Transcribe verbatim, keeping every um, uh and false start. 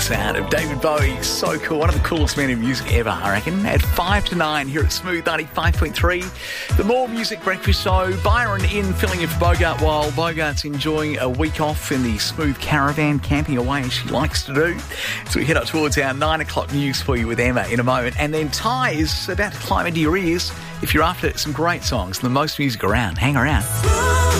sound of David Bowie. So cool. One of the coolest men in music ever, I reckon. At five to nine here at Smooth ninety-five point three. The More Music Breakfast Show. Byron in filling in for Bogart while Bogart's enjoying a week off in the Smooth caravan, camping away as she likes to do. So we head up towards our nine o'clock news for you with Emma in a moment. And then Ty is about to climb into your ears if you're after some great songs and the most music around. Hang around.